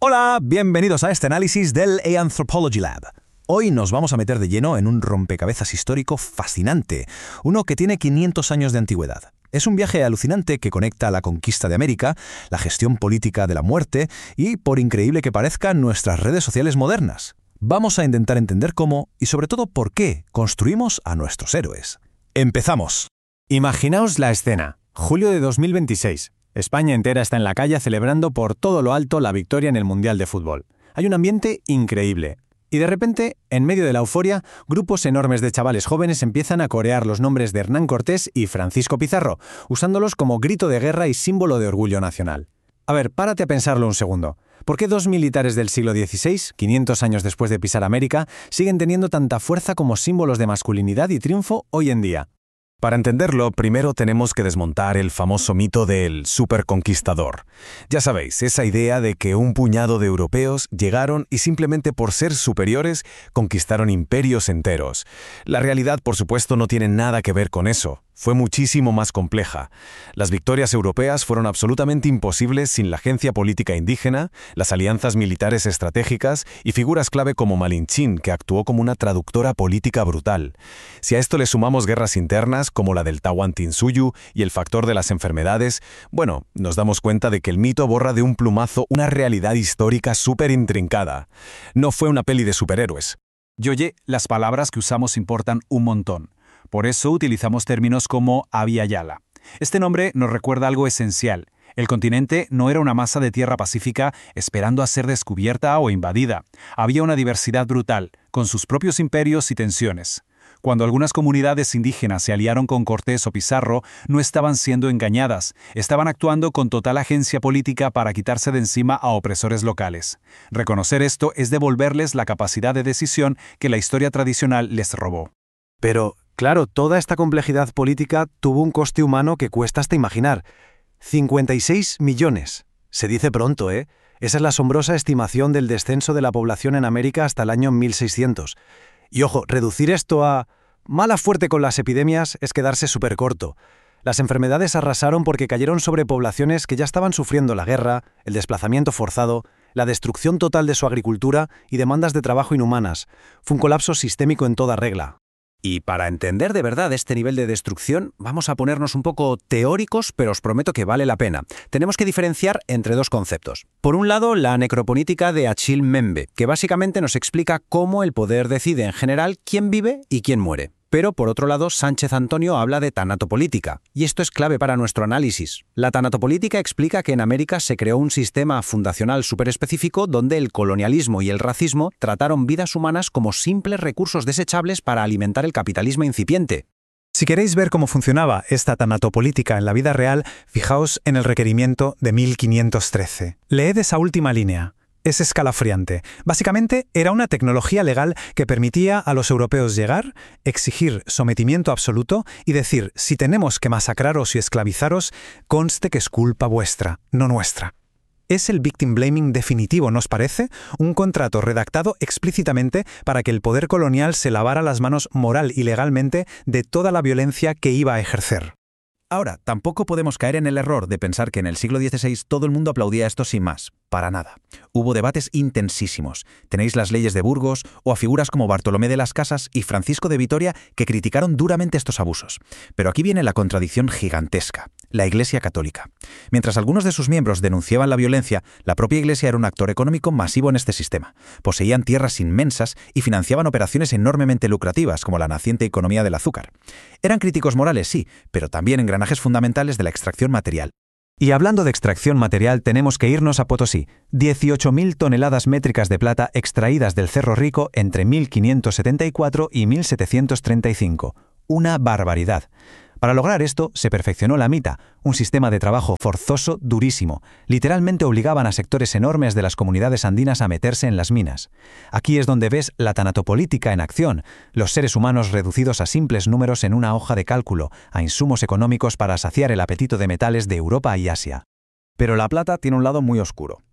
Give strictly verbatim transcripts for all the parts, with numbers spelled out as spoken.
Hola, bienvenidos a este análisis del Anthropology Lab. Hoy nos vamos a meter de lleno en un rompecabezas histórico fascinante, uno que tiene quinientos años de antigüedad. Es un viaje alucinante que conecta la conquista de América, la gestión política de la muerte y, por increíble que parezca, nuestras redes sociales modernas. Vamos a intentar entender cómo y sobre todo por qué construimos a nuestros héroes. ¡Empezamos! Imaginaos la escena. Julio de dos mil veintiséis. España entera está en la calle celebrando por todo lo alto la victoria en el Mundial de Fútbol. Hay un ambiente increíble. Y de repente, en medio de la euforia, grupos enormes de chavales jóvenes empiezan a corear los nombres de Hernán Cortés y Francisco Pizarro, usándolos como grito de guerra y símbolo de orgullo nacional. A ver, párate a pensarlo un segundo. ¿Por qué dos militares del siglo dieciséis, quinientos años después de pisar América, siguen teniendo tanta fuerza como símbolos de masculinidad y triunfo hoy en día? Para entenderlo, primero tenemos que desmontar el famoso mito del superconquistador. Ya sabéis, esa idea de que un puñado de europeos llegaron y simplemente por ser superiores conquistaron imperios enteros. La realidad, por supuesto, no tiene nada que ver con eso. Fue muchísimo más compleja. Las victorias europeas fueron absolutamente imposibles sin la agencia política indígena, las alianzas militares estratégicas y figuras clave como Malinchín, que actuó como una traductora política brutal. Si a esto le sumamos guerras internas, como la del Tahuantinsuyo y el factor de las enfermedades, bueno, nos damos cuenta de que el mito borra de un plumazo una realidad histórica súper intrincada. No fue una peli de superhéroes. Yoye, las palabras que usamos importan un montón. Por eso utilizamos términos como Abya Yala. Este nombre nos recuerda algo esencial. El continente no era una masa de tierra pacífica esperando a ser descubierta o invadida. Había una diversidad brutal, con sus propios imperios y tensiones. Cuando algunas comunidades indígenas se aliaron con Cortés o Pizarro, no estaban siendo engañadas, estaban actuando con total agencia política para quitarse de encima a opresores locales. Reconocer esto es devolverles la capacidad de decisión que la historia tradicional les robó. Pero, claro, toda esta complejidad política tuvo un coste humano que cuesta hasta imaginar. cincuenta y seis millones. Se dice pronto, ¿eh? Esa es la asombrosa estimación del descenso de la población en América hasta el año mil seiscientos. Y ojo, reducir esto a mala fuerte con las epidemias es quedarse súper corto. Las enfermedades arrasaron porque cayeron sobre poblaciones que ya estaban sufriendo la guerra, el desplazamiento forzado, la destrucción total de su agricultura y demandas de trabajo inhumanas. Fue un colapso sistémico en toda regla. Y para entender de verdad este nivel de destrucción, vamos a ponernos un poco teóricos, pero os prometo que vale la pena. Tenemos que diferenciar entre dos conceptos. Por un lado, la necropolítica de Achille Mbembe, que básicamente nos explica cómo el poder decide en general quién vive y quién muere. Pero, por otro lado, Sánchez Antonio habla de tanatopolítica, y esto es clave para nuestro análisis. La tanatopolítica explica que en América se creó un sistema fundacional superespecífico donde el colonialismo y el racismo trataron vidas humanas como simples recursos desechables para alimentar el capitalismo incipiente. Si queréis ver cómo funcionaba esta tanatopolítica en la vida real, fijaos en el requerimiento de mil quinientos trece. Leed esa última línea. Es escalofriante. Básicamente, era una tecnología legal que permitía a los europeos llegar, exigir sometimiento absoluto y decir, si tenemos que masacraros y esclavizaros, conste que es culpa vuestra, no nuestra. Es el victim blaming definitivo, ¿nos parece? Un contrato redactado explícitamente para que el poder colonial se lavara las manos moral y legalmente de toda la violencia que iba a ejercer. Ahora, tampoco podemos caer en el error de pensar que en el siglo dieciséis todo el mundo aplaudía esto sin más. Para nada. Hubo debates intensísimos. Tenéis las leyes de Burgos o a figuras como Bartolomé de las Casas y Francisco de Vitoria que criticaron duramente estos abusos. Pero aquí viene la contradicción gigantesca. La Iglesia Católica. Mientras algunos de sus miembros denunciaban la violencia, la propia Iglesia era un actor económico masivo en este sistema. Poseían tierras inmensas y financiaban operaciones enormemente lucrativas, como la naciente economía del azúcar. Eran críticos morales, sí, pero también engranajes fundamentales de la extracción material. Y hablando de extracción material, tenemos que irnos a Potosí. dieciocho mil toneladas métricas de plata extraídas del Cerro Rico entre mil quinientos setenta y cuatro y mil setecientos treinta y cinco. Una barbaridad. Para lograr esto, se perfeccionó la mita, un sistema de trabajo forzoso durísimo. Literalmente obligaban a sectores enormes de las comunidades andinas a meterse en las minas. Aquí es donde ves la tanatopolítica en acción, los seres humanos reducidos a simples números en una hoja de cálculo, a insumos económicos para saciar el apetito de metales de Europa y Asia. Pero la plata tiene un lado muy oscuro.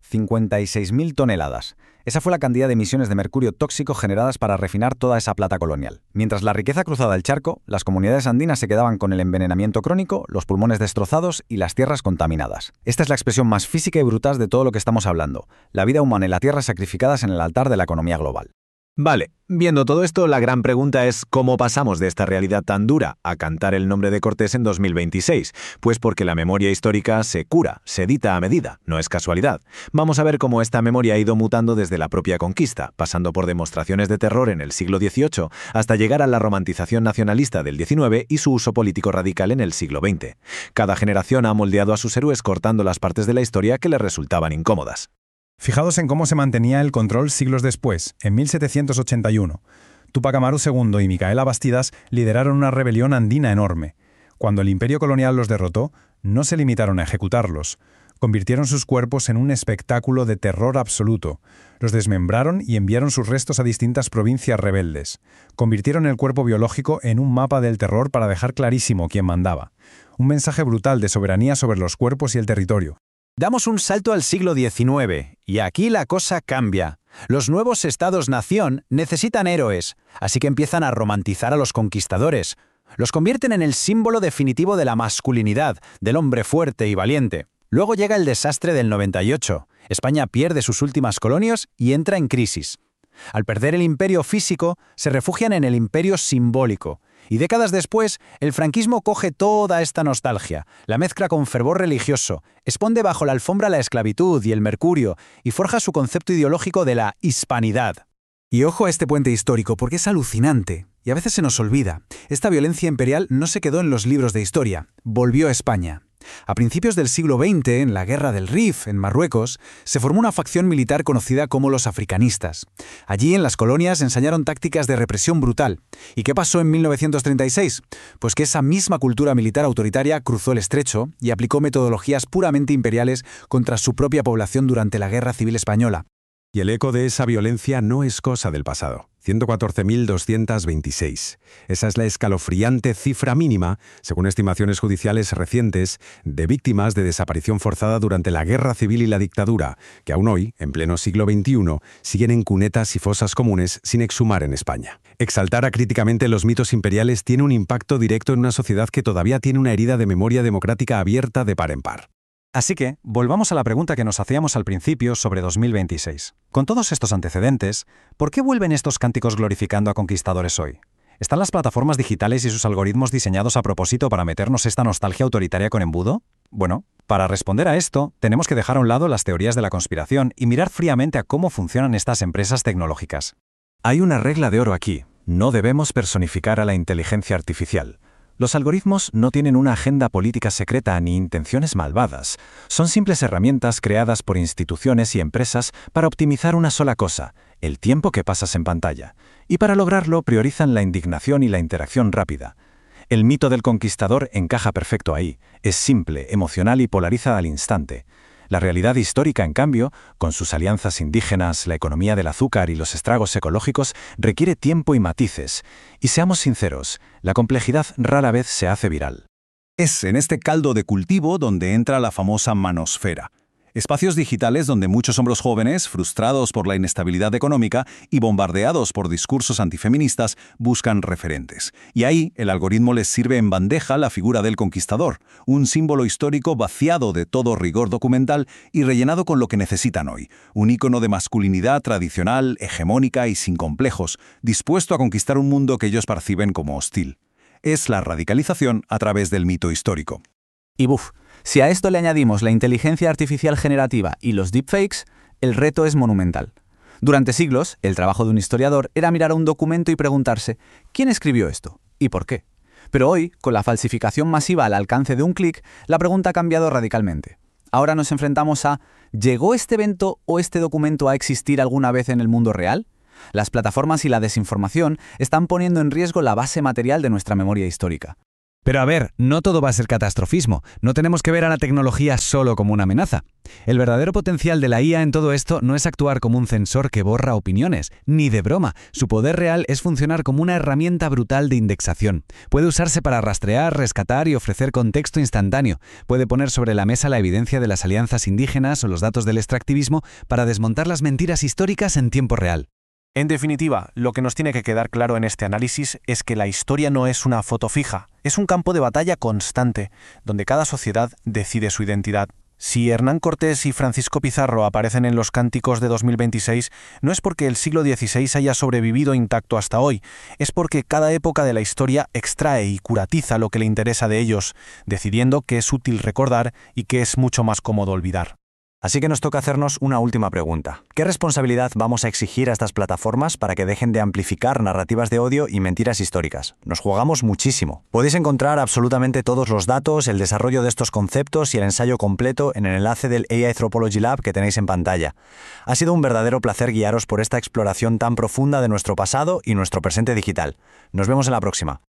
cincuenta y seis mil toneladas. Esa fue la cantidad de emisiones de mercurio tóxico generadas para refinar toda esa plata colonial. Mientras la riqueza cruzaba el charco, las comunidades andinas se quedaban con el envenenamiento crónico, los pulmones destrozados y las tierras contaminadas. Esta es la expresión más física y brutal de todo lo que estamos hablando: la vida humana y la tierra sacrificadas en el altar de la economía global. Vale, viendo todo esto, la gran pregunta es ¿cómo pasamos de esta realidad tan dura a cantar el nombre de Cortés en dos mil veintiséis? Pues porque la memoria histórica se cura, se edita a medida, no es casualidad. Vamos a ver cómo esta memoria ha ido mutando desde la propia conquista, pasando por demostraciones de terror en el siglo dieciocho, hasta llegar a la romantización nacionalista del diecinueve y su uso político radical en el siglo veinte. Cada generación ha moldeado a sus héroes cortando las partes de la historia que les resultaban incómodas. Fijaos en cómo se mantenía el control siglos después, en mil setecientos ochenta y uno. Túpac Amaru segundo y Micaela Bastidas lideraron una rebelión andina enorme. Cuando el imperio colonial los derrotó, no se limitaron a ejecutarlos. Convirtieron sus cuerpos en un espectáculo de terror absoluto. Los desmembraron y enviaron sus restos a distintas provincias rebeldes. Convirtieron el cuerpo biológico en un mapa del terror para dejar clarísimo quién mandaba. Un mensaje brutal de soberanía sobre los cuerpos y el territorio. Damos un salto al siglo diecinueve, y aquí la cosa cambia. Los nuevos estados-nación necesitan héroes, así que empiezan a romantizar a los conquistadores. Los convierten en el símbolo definitivo de la masculinidad, del hombre fuerte y valiente. Luego llega el desastre del noventa y ocho. España pierde sus últimas colonias y entra en crisis. Al perder el imperio físico, se refugian en el imperio simbólico. Y décadas después, el franquismo coge toda esta nostalgia, la mezcla con fervor religioso, esconde bajo la alfombra la esclavitud y el mercurio y forja su concepto ideológico de la hispanidad. Y ojo a este puente histórico, porque es alucinante, y a veces se nos olvida. Esta violencia imperial no se quedó en los libros de historia, volvió a España. A principios del siglo veinte, en la Guerra del Rif, en Marruecos, se formó una facción militar conocida como los africanistas. Allí, en las colonias, ensañaron tácticas de represión brutal. ¿Y qué pasó en mil novecientos treinta y seis? Pues que esa misma cultura militar autoritaria cruzó el estrecho y aplicó metodologías puramente imperiales contra su propia población durante la Guerra Civil Española. Y el eco de esa violencia no es cosa del pasado. ciento catorce mil doscientos veintiséis. Esa es la escalofriante cifra mínima, según estimaciones judiciales recientes, de víctimas de desaparición forzada durante la Guerra Civil y la dictadura, que aún hoy, en pleno siglo veintiuno, siguen en cunetas y fosas comunes sin exhumar en España. Exaltar acríticamente los mitos imperiales tiene un impacto directo en una sociedad que todavía tiene una herida de memoria democrática abierta de par en par. Así que, volvamos a la pregunta que nos hacíamos al principio sobre dos mil veintiséis. Con todos estos antecedentes, ¿por qué vuelven estos cánticos glorificando a conquistadores hoy? ¿Están las plataformas digitales y sus algoritmos diseñados a propósito para meternos esta nostalgia autoritaria con embudo? Bueno, para responder a esto, tenemos que dejar a un lado las teorías de la conspiración y mirar fríamente a cómo funcionan estas empresas tecnológicas. Hay una regla de oro aquí. No debemos personificar a la inteligencia artificial. Los algoritmos no tienen una agenda política secreta ni intenciones malvadas. Son simples herramientas creadas por instituciones y empresas para optimizar una sola cosa, el tiempo que pasas en pantalla. Y para lograrlo priorizan la indignación y la interacción rápida. El mito del conquistador encaja perfecto ahí. Es simple, emocional y polariza al instante. La realidad histórica, en cambio, con sus alianzas indígenas, la economía del azúcar y los estragos ecológicos, requiere tiempo y matices. Y seamos sinceros, la complejidad rara vez se hace viral. Es en este caldo de cultivo donde entra la famosa manosfera. Espacios digitales donde muchos hombres jóvenes, frustrados por la inestabilidad económica y bombardeados por discursos antifeministas, buscan referentes. Y ahí el algoritmo les sirve en bandeja la figura del conquistador, un símbolo histórico vaciado de todo rigor documental y rellenado con lo que necesitan hoy, un ícono de masculinidad tradicional, hegemónica y sin complejos, dispuesto a conquistar un mundo que ellos perciben como hostil. Es la radicalización a través del mito histórico. Y buf, si a esto le añadimos la inteligencia artificial generativa y los deepfakes, el reto es monumental. Durante siglos, el trabajo de un historiador era mirar a un documento y preguntarse ¿quién escribió esto? ¿Y por qué? Pero hoy, con la falsificación masiva al alcance de un clic, la pregunta ha cambiado radicalmente. Ahora nos enfrentamos a ¿llegó este evento o este documento a existir alguna vez en el mundo real? Las plataformas y la desinformación están poniendo en riesgo la base material de nuestra memoria histórica. Pero a ver, no todo va a ser catastrofismo. No tenemos que ver a la tecnología solo como una amenaza. El verdadero potencial de la I A en todo esto no es actuar como un censor que borra opiniones, ni de broma. Su poder real es funcionar como una herramienta brutal de indexación. Puede usarse para rastrear, rescatar y ofrecer contexto instantáneo. Puede poner sobre la mesa la evidencia de las alianzas indígenas o los datos del extractivismo para desmontar las mentiras históricas en tiempo real. En definitiva, lo que nos tiene que quedar claro en este análisis es que la historia no es una foto fija, es un campo de batalla constante, donde cada sociedad decide su identidad. Si Hernán Cortés y Francisco Pizarro aparecen en los cánticos de dos mil veintiséis, no es porque el siglo dieciséis haya sobrevivido intacto hasta hoy, es porque cada época de la historia extrae y curatiza lo que le interesa de ellos, decidiendo qué es útil recordar y qué es mucho más cómodo olvidar. Así que nos toca hacernos una última pregunta. ¿Qué responsabilidad vamos a exigir a estas plataformas para que dejen de amplificar narrativas de odio y mentiras históricas? Nos jugamos muchísimo. Podéis encontrar absolutamente todos los datos, el desarrollo de estos conceptos y el ensayo completo en el enlace del A I Anthropology Lab que tenéis en pantalla. Ha sido un verdadero placer guiaros por esta exploración tan profunda de nuestro pasado y nuestro presente digital. Nos vemos en la próxima.